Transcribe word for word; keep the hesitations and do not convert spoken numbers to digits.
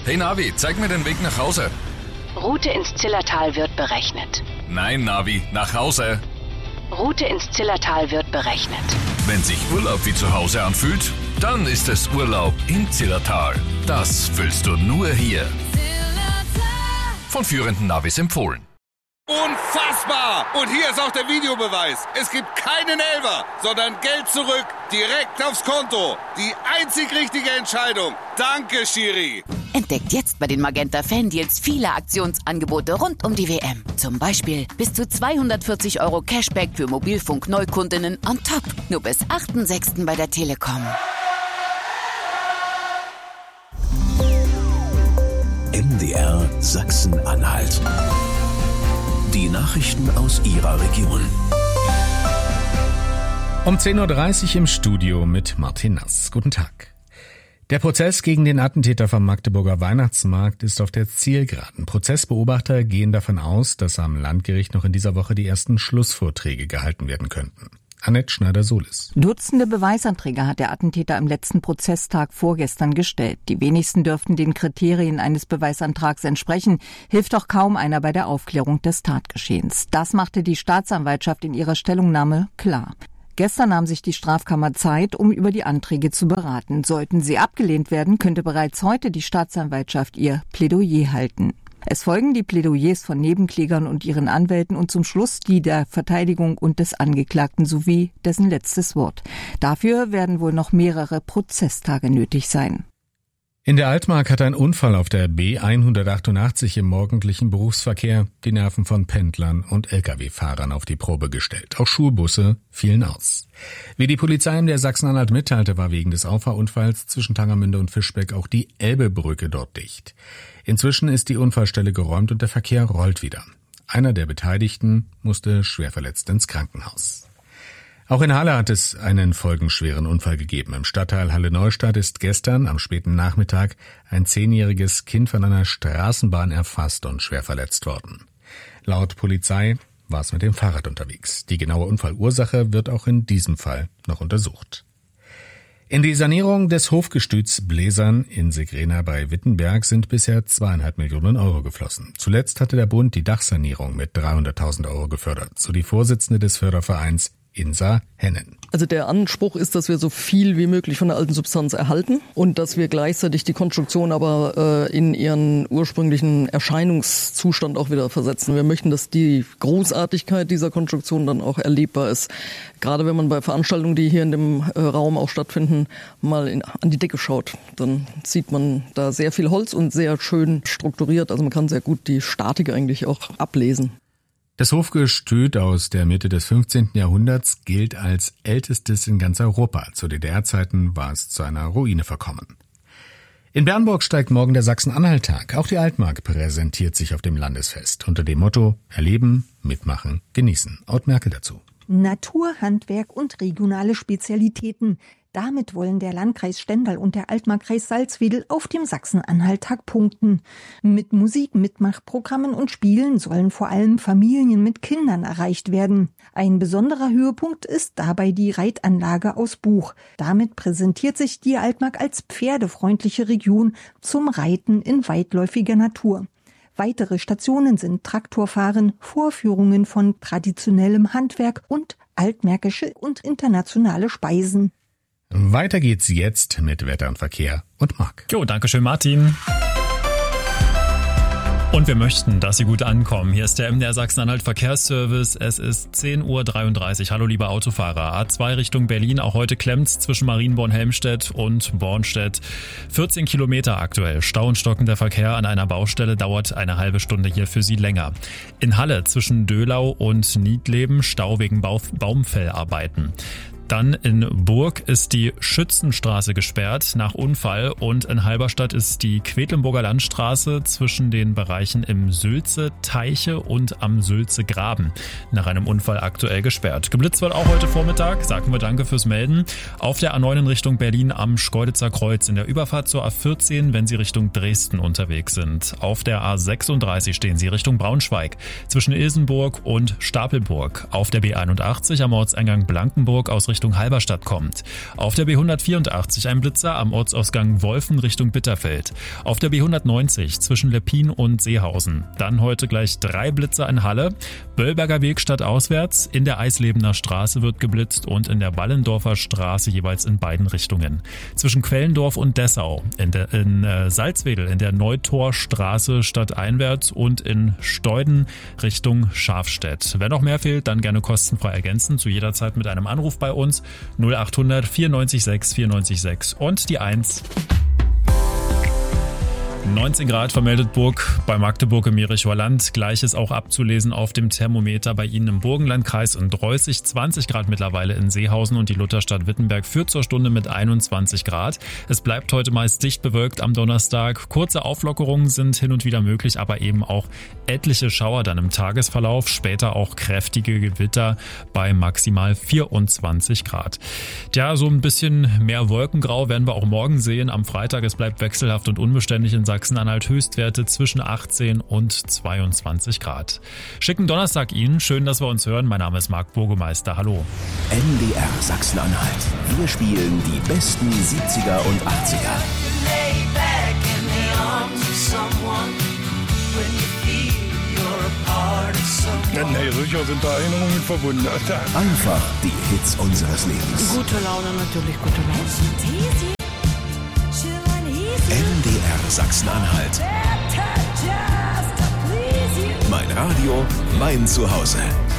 Hey Navi, zeig mir den Weg nach Hause. Route ins Zillertal wird berechnet. Nein, Navi, nach Hause. Route ins Zillertal wird berechnet. Wenn sich Urlaub wie zu Hause anfühlt, dann ist es Urlaub im Zillertal. Das fühlst du nur hier. Von führenden Navis empfohlen. Unfassbar! Und hier ist auch der Videobeweis. Es gibt keinen Elfer, sondern Geld zurück, direkt aufs Konto. Die einzig richtige Entscheidung. Danke, Schiri. Entdeckt jetzt bei den Magenta Fan-Deals viele Aktionsangebote rund um die W M. Zum Beispiel bis zu zweihundertvierzig Euro Cashback für Mobilfunk-Neukundinnen on top. Nur bis achten sechsten bei der Telekom. M D R Sachsen-Anhalt. Die Nachrichten aus Ihrer Region. Um zehn Uhr dreißig im Studio mit Martin Nass. Guten Tag. Der Prozess gegen den Attentäter vom Magdeburger Weihnachtsmarkt ist auf der Zielgeraden. Prozessbeobachter gehen davon aus, dass am Landgericht noch in dieser Woche die ersten Schlussvorträge gehalten werden könnten. Annette Schneider-Solis. Dutzende Beweisanträge hat der Attentäter am letzten Prozesstag vorgestern gestellt. Die wenigsten dürften den Kriterien eines Beweisantrags entsprechen, hilft doch kaum einer bei der Aufklärung des Tatgeschehens. Das machte die Staatsanwaltschaft in ihrer Stellungnahme klar. Gestern nahm sich die Strafkammer Zeit, um über die Anträge zu beraten. Sollten sie abgelehnt werden, könnte bereits heute die Staatsanwaltschaft ihr Plädoyer halten. Es folgen die Plädoyers von Nebenklägern und ihren Anwälten und zum Schluss die der Verteidigung und des Angeklagten sowie dessen letztes Wort. Dafür werden wohl noch mehrere Prozesstage nötig sein. In der Altmark hat ein Unfall auf der B hundertachtundachtzig im morgendlichen Berufsverkehr die Nerven von Pendlern und L K W-Fahrern auf die Probe gestellt. Auch Schulbusse fielen aus. Wie die Polizei in der Sachsen-Anhalt mitteilte, war wegen des Auffahrunfalls zwischen Tangermünde und Fischbeck auch die Elbebrücke dort dicht. Inzwischen ist die Unfallstelle geräumt und der Verkehr rollt wieder. Einer der Beteiligten musste schwer verletzt ins Krankenhaus. Auch in Halle hat es einen folgenschweren Unfall gegeben. Im Stadtteil Halle-Neustadt ist gestern am späten Nachmittag ein zehnjähriges Kind von einer Straßenbahn erfasst und schwer verletzt worden. Laut Polizei war es mit dem Fahrrad unterwegs. Die genaue Unfallursache wird auch in diesem Fall noch untersucht. In die Sanierung des Hofgestüts Bläsern in Segrena bei Wittenberg sind bisher zweieinhalb Millionen Euro geflossen. Zuletzt hatte der Bund die Dachsanierung mit dreihunderttausend Euro gefördert, so die Vorsitzende des Fördervereins Insa Hennen. Also der Anspruch ist, dass wir so viel wie möglich von der alten Substanz erhalten und dass wir gleichzeitig die Konstruktion aber äh, in ihren ursprünglichen Erscheinungszustand auch wieder versetzen. Wir möchten, dass die Großartigkeit dieser Konstruktion dann auch erlebbar ist. Gerade wenn man bei Veranstaltungen, die hier in dem äh, Raum auch stattfinden, mal in, an die Decke schaut, dann sieht man da sehr viel Holz und sehr schön strukturiert. Also man kann sehr gut die Statik eigentlich auch ablesen. Das Hofgestüt aus der Mitte des fünfzehnten Jahrhunderts gilt als ältestes in ganz Europa. Zu D D R-Zeiten war es zu einer Ruine verkommen. In Bernburg steigt morgen der Sachsen-Anhalt-Tag. Auch die Altmark präsentiert sich auf dem Landesfest unter dem Motto Erleben, Mitmachen, Genießen. Aud Merkel dazu. Natur, Handwerk und regionale Spezialitäten. Damit wollen der Landkreis Stendal und der Altmarkkreis Salzwedel auf dem Sachsen-Anhalt-Tag punkten. Mit Musik, Mitmachprogrammen und Spielen sollen vor allem Familien mit Kindern erreicht werden. Ein besonderer Höhepunkt ist dabei die Reitanlage aus Buch. Damit präsentiert sich die Altmark als pferdefreundliche Region zum Reiten in weitläufiger Natur. Weitere Stationen sind Traktorfahren, Vorführungen von traditionellem Handwerk und altmärkische und internationale Speisen. Weiter geht's jetzt mit Wetter und Verkehr und Marc. Jo, danke schön, Martin. Und wir möchten, dass Sie gut ankommen. Hier ist der M D R Sachsen-Anhalt Verkehrsservice. Es ist zehn Uhr dreiunddreißig. Hallo, liebe Autofahrer. A zwei Richtung Berlin. Auch heute klemmt's zwischen Marienborn-Helmstedt und Bornstedt. vierzehn Kilometer aktuell. Stau und stockender Verkehr an einer Baustelle dauert eine halbe Stunde hier für Sie länger. In Halle zwischen Döhlau und Niedleben Stau wegen Bau- Baumfellarbeiten. Dann in Burg ist die Schützenstraße gesperrt nach Unfall und in Halberstadt ist die Quedlinburger Landstraße zwischen den Bereichen im Sülze-Teiche und am Sülze-Graben nach einem Unfall aktuell gesperrt. Geblitzt wird auch heute Vormittag, sagen wir danke fürs Melden, auf der A neun in Richtung Berlin am Schkeuditzer Kreuz in der Überfahrt zur A vierzehn, wenn Sie Richtung Dresden unterwegs sind. Auf der A sechsunddreißig stehen Sie Richtung Braunschweig zwischen Ilsenburg und Stapelburg. Auf der B einundachtzig am Ortseingang Blankenburg aus Richtung Richtung Halberstadt kommt. Auf der B hundertvierundachtzig ein Blitzer am Ortsausgang Wolfen Richtung Bitterfeld. Auf der B hundertneunzig zwischen Leppin und Seehausen. Dann heute gleich drei Blitzer in Halle. Böllberger Weg stadtauswärts. In der Eislebener Straße wird geblitzt und in der Wallendorfer Straße jeweils in beiden Richtungen. Zwischen Quellendorf und Dessau. In, der, in äh, Salzwedel in der Neutorstraße stadteinwärts und in Steuden Richtung Schafstedt. Wenn noch mehr fehlt, dann gerne kostenfrei ergänzen. Zu jeder Zeit mit einem Anruf bei uns. null achthundert vierundneunzig sechs vierundneunzig sechs und die eins. neunzehn Grad vermeldet Burg bei Magdeburg im Jerichower Land. Gleiches auch abzulesen auf dem Thermometer bei Ihnen im Burgenlandkreis in Dreußig. zwanzig Grad mittlerweile in Seehausen und die Lutherstadt Wittenberg führt zur Stunde mit einundzwanzig Grad. Es bleibt heute meist dicht bewölkt am Donnerstag. Kurze Auflockerungen sind hin und wieder möglich, aber eben auch etliche Schauer dann im Tagesverlauf. Später auch kräftige Gewitter bei maximal vierundzwanzig Grad. Ja, so ein bisschen mehr Wolkengrau werden wir auch morgen sehen. Am Freitag, es bleibt wechselhaft und unbeständig in Sachsen-Anhalt, Höchstwerte zwischen achtzehn und zweiundzwanzig Grad. Schicken Donnerstag Ihnen. Schön, dass wir uns hören. Mein Name ist Marc Burgemeister. Hallo. N D R Sachsen-Anhalt. Wir spielen die besten siebziger und achtziger. Nee, sicher sind da Erinnerungen verbunden. Einfach die Hits unseres Lebens. Gute Laune, natürlich gute Laune. N D R Sachsen-Anhalt. Mein Radio, mein Zuhause.